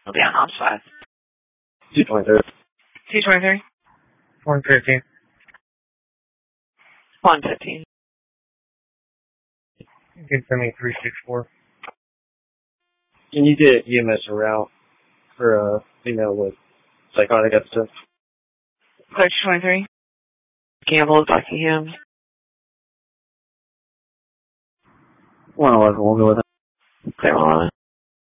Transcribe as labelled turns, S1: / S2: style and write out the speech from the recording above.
S1: It'll be on ops 5.
S2: 223.
S1: 223.
S3: 115.
S1: 115.
S3: You can send me 364.
S2: Can you get EMS a route for a female with psychotic episode?
S1: 23. Gamble, Buckingham.
S2: 111, we'll go with it.
S1: Clear 111.